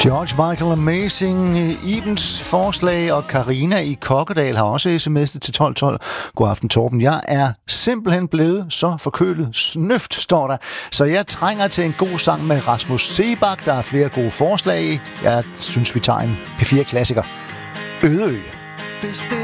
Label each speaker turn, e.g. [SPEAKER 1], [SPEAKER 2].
[SPEAKER 1] George Michael Amazing, Ibens forslag, og Karina i Kokkedal har også sms'et til 1212. God aften, Torben. Jeg er simpelthen blevet så forkølet. Snøft, står der. Så jeg trænger til en god sang med Rasmus Seebach. Der er flere gode forslag. Jeg synes, vi tager en P4-klassiker. Ødeø.